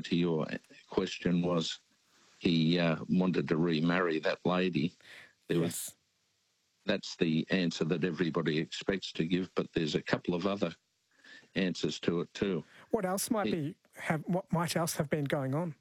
to your question was he wanted to remarry that lady. Yes. That's the answer that everybody expects to give, but there's a couple of other answers to it too. What else what might else have been going on?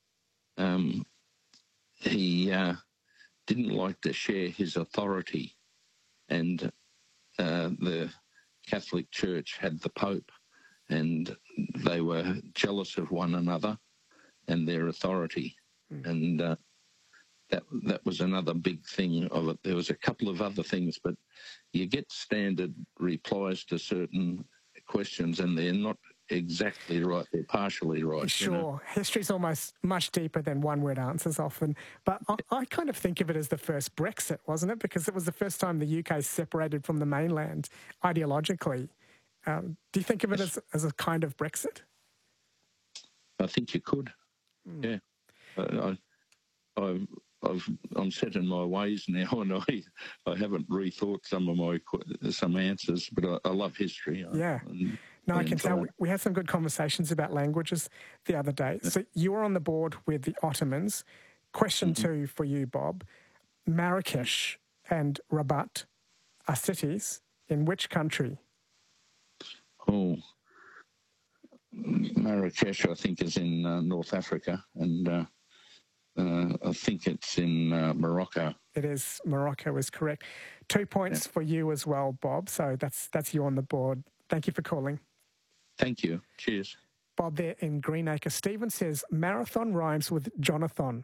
He didn't like to share his authority, and the Catholic Church had the Pope, and they were jealous of one another and their authority. And that was another big thing of it. There was a couple of other things, but you get standard replies to certain questions, and they're not exactly right. They're partially right. Sure. You know? History's almost much deeper than one-word answers often. But I kind of think of it as the first Brexit, wasn't it? Because it was the first time the UK separated from the mainland ideologically. Do you think of it as a kind of Brexit? I think you could. Yeah. I'm set in my ways now, and I haven't rethought some answers, but I love history. Yeah. I can tell. We had some good conversations about languages the other day. So you were on the board with the Ottomans. Question 2 for you, Bob. Marrakesh and Rabat are cities in which country? Oh, Marrakesh, I think, is in North Africa, and I think it's in Morocco. It is. Morocco is correct. 2 points for you as well, Bob. So that's you on the board. Thank you for calling. Thank you. Cheers. Bob there in Greenacre. Stephen says, marathon rhymes with Jonathan.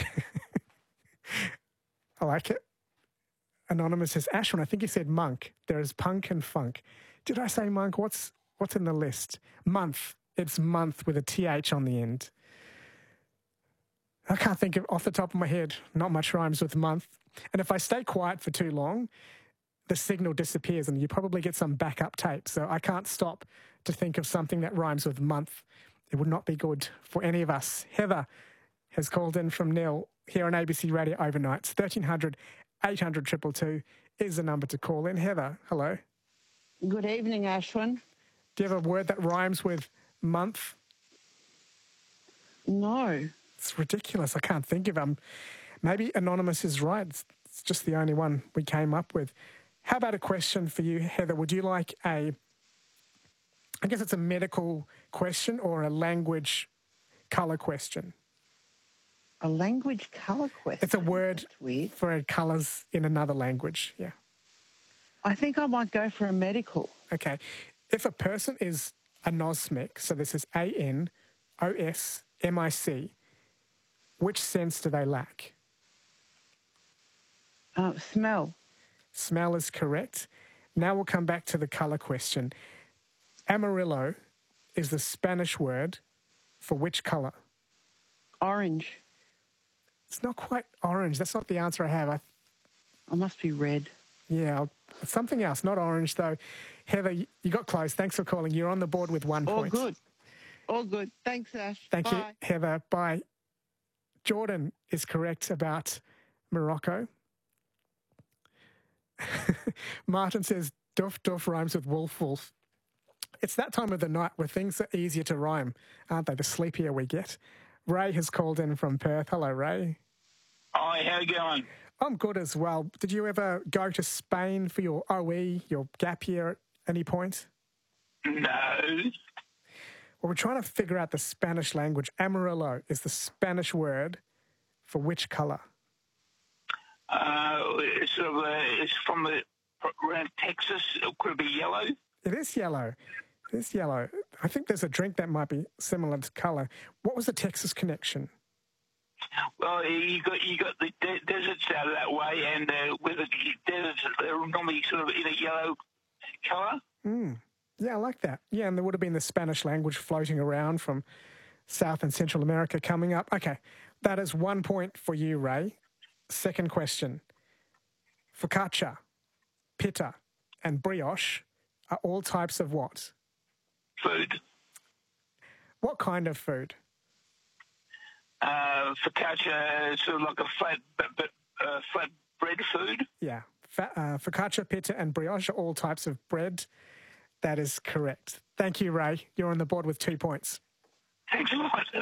I like it. Anonymous says, Ashwin, I think you said monk. There is punk and funk. Did I say monk? What's in the list? Month. It's month with a TH on the end. I can't think of, off the top of my head, not much rhymes with month. And if I stay quiet for too long, the signal disappears and you probably get some backup tape. So I can't stop to think of something that rhymes with month. It would not be good for any of us. Heather has called in from Nil here on ABC Radio Overnights. 1300 800 222 is the number to call in. Heather, hello. Good evening, Ashwin. Do you have a word that rhymes with month? No. It's ridiculous. I can't think of them. Maybe Anonymous is right. It's just the only one we came up with. How about a question for you, Heather? Would you like I guess it's a medical question or a language colour question? A language colour question? It's a word for colours in another language, yeah. I think I might go for a medical. Okay. If a person is anosmic, so this is ANOSMIC, which sense do they lack? Smell. Smell is correct. Now we'll come back to the colour question. Amarillo is the Spanish word for which colour? Orange. It's not quite orange. That's not the answer I have. I must be red. Yeah, it's something else, not orange though. Heather, you got close. Thanks for calling. You're on the board with 1 point. All good. All good. Thanks, Ash. Thank you, Heather. Bye. Jordan is correct about Morocco. Martin says, doof doof rhymes with wolf wolf. It's that time of the night where things are easier to rhyme, aren't they? The sleepier we get. Ray has called in from Perth. Hello, Ray. Hi, how you going? I'm good as well. Did you ever go to Spain for your OE, your gap year at any point? No. Well, we're trying to figure out the Spanish language. Amarillo is the Spanish word for which colour? It's from around Texas. Could it be yellow? It is yellow. It is yellow. I think there's a drink that might be similar to colour. What was the Texas connection? Well, you got the deserts out of that way, and with the deserts, they're normally sort of in a yellow colour. Yeah, I like that. Yeah, and there would have been the Spanish language floating around from South and Central America coming up. Okay, that is 1 point for you, Ray. Second question. Focaccia, pita, and brioche are all types of what? Food. What kind of food? Focaccia is sort of like a flat bread food. Yeah. Focaccia, pita, and brioche are all types of bread. That is correct. Thank you, Ray. You're on the board with 2 points. Thanks a lot.